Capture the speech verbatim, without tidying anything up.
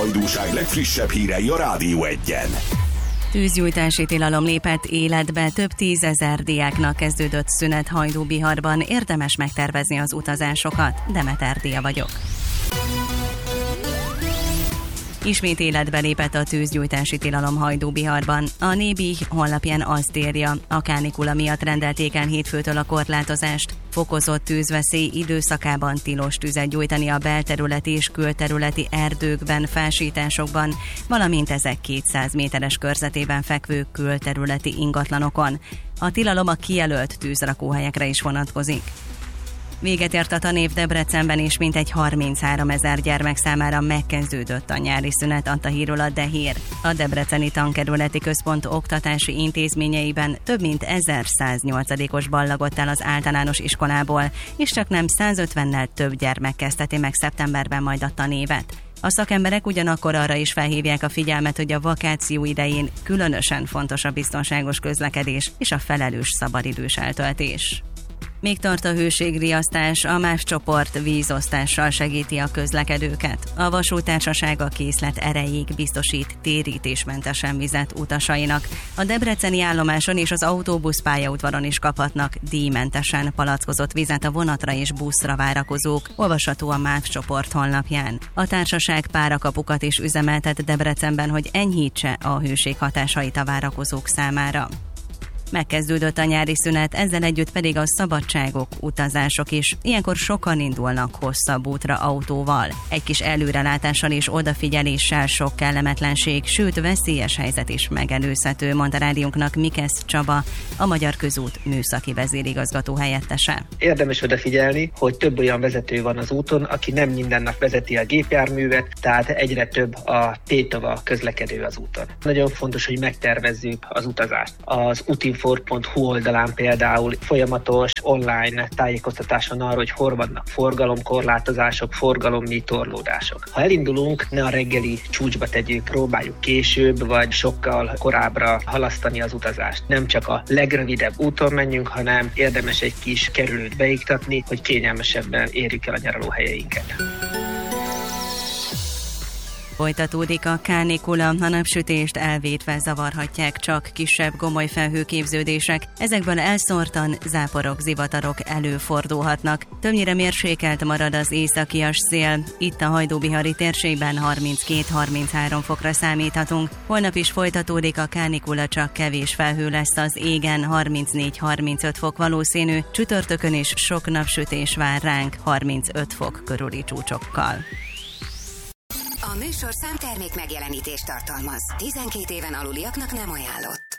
hajdúság legfrissebb hírei a Rádió Egyen. Tűzgyújtási tilalom lépett életbe, több tízezer diáknak kezdődött szünet Hajdúbiharban, érdemes megtervezni az utazásokat. Demeter Dia vagyok. Ismét életbe lépett a tűzgyújtási tilalom Hajdúbiharban. A Nébi honlapján azt írja, a kánikula miatt rendelték el hétfőtől a korlátozást. Fokozott tűzveszély időszakában tilos tüzet gyújtani a belterületi és külterületi erdőkben, fásításokban, valamint ezek kétszáz méteres körzetében fekvő külterületi ingatlanokon. A tilalom a kijelölt tűzrakóhelyekre is vonatkozik. Véget ért a tanév Debrecenben, és mintegy harminchárom ezer gyermek számára megkezdődött a nyári szünet, adta hírül a Dehír. A Debreceni Tankerületi Központ oktatási intézményeiben több mint ezerszáznyolcadikos ballagott el az általános iskolából, és csak nem százötvennel több gyermek kezdheti meg szeptemberben majd a tanévet. A szakemberek ugyanakkor arra is felhívják a figyelmet, hogy a vakáció idején különösen fontos a biztonságos közlekedés és a felelős szabadidős eltöltés. Még tart a hőségriasztás, a MÁV csoport vízosztással segíti a közlekedőket. A vasúttársaság a készlet erejéig biztosít térítésmentesen vizet utasainak. A debreceni állomáson és az autóbusz pályaudvaron is kaphatnak díjmentesen palackozott vizet a vonatra és buszra várakozók, olvasható a MÁV csoport honlapján. A társaság párakapukat is üzemeltet Debrecenben, hogy enyhítse a hőség hatásait a várakozók számára. Megkezdődött a nyári szünet, ezzel együtt pedig a szabadságok, utazások is. Ilyenkor sokan indulnak hosszabb útra autóval. Egy kis előrelátással és odafigyeléssel sok kellemetlenség, sőt veszélyes helyzet is megelőzhető, mondta rádiónknak Mikesz Csaba, a Magyar Közút műszaki vezérigazgató helyettese. Érdemes odafigyelni, hogy több olyan vezető van az úton, aki nem minden nap vezeti a gépjárművet, tehát egyre több a tétova közlekedő az úton. Nagyon fontos, hogy megtervezzük az utazást. Az útinformáció pont hu oldalán például folyamatos online tájékoztatás van arról, hogy hol vannak forgalomkorlátozások, forgalommi torlódások. Ha elindulunk, ne a reggeli csúcsba tegyük, próbáljuk később vagy sokkal korábbra halasztani az utazást. Nem csak a legrövidebb úton menjünk, hanem érdemes egy kis kerülőt beiktatni, hogy kényelmesebben érjük el a nyaralóhelyeinket. Folytatódik a kánikula, a napsütést elvétve zavarhatják csak kisebb gomoly felhőképződések, ezekből elszórtan záporok, zivatarok előfordulhatnak. Többnyire mérsékelt marad az északias szél, itt a hajdúbihari térségben harminckét-harminchárom fokra számíthatunk. Holnap is folytatódik a kánikula, csak kevés felhő lesz az égen, harmincnégy-harmincöt fok valószínű, csütörtökön is sok napsütés vár ránk, harmincöt fok körüli csúcsokkal. A műsorszám termék megjelenítést tartalmaz. tizenkét éven aluliaknak nem ajánlott.